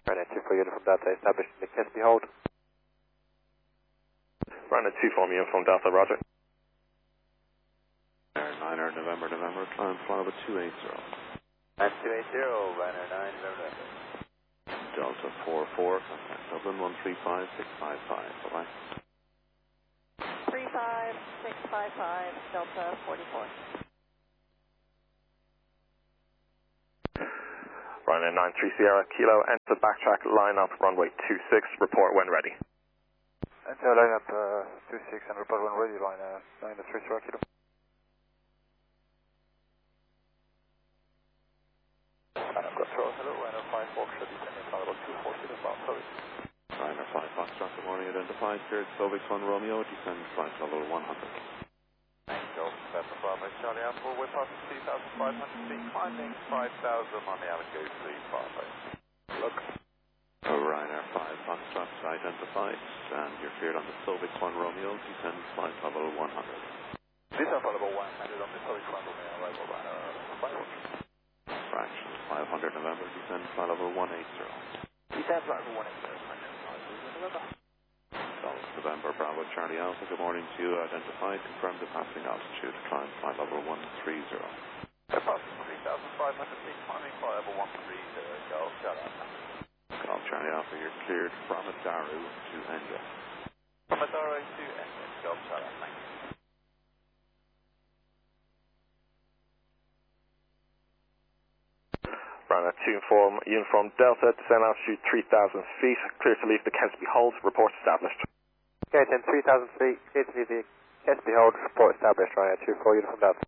Ryanair 24 Uniform Delta established in the Kesby hold. Ryanair 24 Uniform Delta, roger. Ryanair November, climb flight level 280. 9280, Ryanair 9 November. Delta 44, contact Dublin 135655, bye-bye. 35655, Delta 44. Ryanair 93 Sierra, Kilo, enter backtrack, line up, runway 26, report when ready. Enter line up 26 and report when ready, Ryanair 93 Sierra, Kilo. Control, hello, Ryanair 5 Fox, should be sending flight level 240 inbound service. Ryanair 5 Foxtrot, good morning, identified, cleared Slovak 1 Romeo, descend flight level 100. Delta Bravo Charlie Alpha, we're passing 2,500 feet, climbing 5,000 on the Alligator 3 pathway. Look. Ryanair 5 Foxtrot, identified, and you're cleared on the Slovak 1 Romeo, descend flight level 100. Descend flight level 100 on the Slovak 1 Romeo, arrival Ryanair 5. Fraction 500 November, descend flight level 180. Descend flight level 180, November. November, Bravo, Charlie Alpha, good morning to you, identified, confirm the passing altitude, climb flight level 130. We're passing 3,500 feet, climbing flight level 130, Golf Charlie Alpha. Golf Charlie Alpha, you're cleared from Adaru to Enya. From Adaru to Enya, Golf Charlie Alpha, thank you. Ryanair 2 Uniform Delta, descend altitude 3,000 feet, clear to leave the Kesby hold, report established. Okay, then 3,000 feet, clear to leave the Kesby hold, report established, Ryanair 24 Uniform Delta.